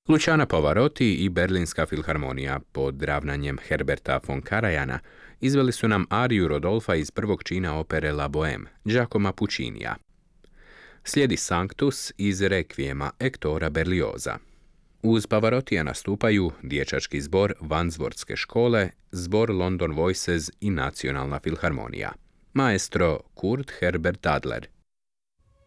Luciano Pavarotti i Berlinska filharmonija pod ravnanjem Herberta von Karajana izveli su nam ariju Rodolfa iz prvog čina opere La Bohème, Giacomo Puccinija. Slijedi Sanctus iz Rekvijema Hectora Berlioza. Uz Pavarotija nastupaju dječački zbor Wandsworthske škole, zbor London Voices i Nacionalna filharmonija. Maestro Kurt Herbert Adler,